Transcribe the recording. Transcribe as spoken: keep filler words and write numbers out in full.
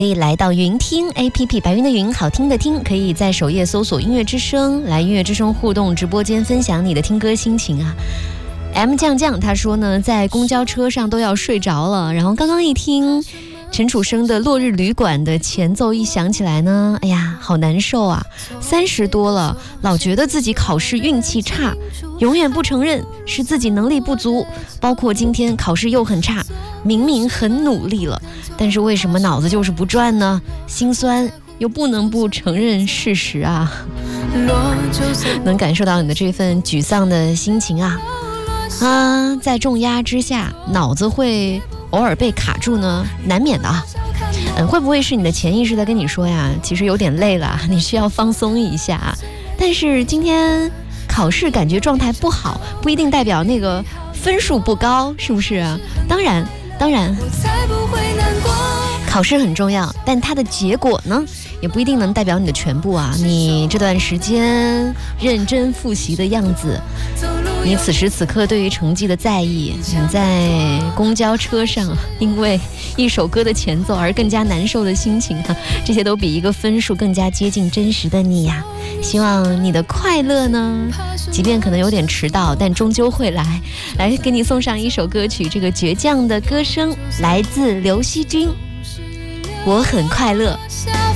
可以来到云听 A P P， 白云的云，好听的听，可以在首页搜索音乐之声，来音乐之声互动直播间分享你的听歌心情啊。M 酱酱他说呢，在公交车上都要睡着了，然后刚刚一听陈楚生的《落日旅馆》的前奏一响起来呢，哎呀，好难受啊！三十多了，老觉得自己考试运气差，永远不承认是自己能力不足，包括今天考试又很差，明明很努力了，但是为什么脑子就是不转呢？心酸又不能不承认事实啊！能感受到你的这份沮丧的心情啊！啊，在重压之下，脑子会偶尔被卡住呢，难免的啊。嗯，会不会是你的潜意识在跟你说呀，其实有点累了，你需要放松一下。但是今天考试感觉状态不好，不一定代表那个分数不高，是不是啊？当然当然考试很重要，但它的结果呢也不一定能代表你的全部啊。你这段时间认真复习的样子，你此时此刻对于成绩的在意，你在公交车上因为一首歌的前奏而更加难受的心情啊，这些都比一个分数更加接近真实的你呀。希望你的快乐呢，即便可能有点迟到，但终究会来。来给你送上一首歌曲，这个倔强的歌声来自刘惜君，我很快乐。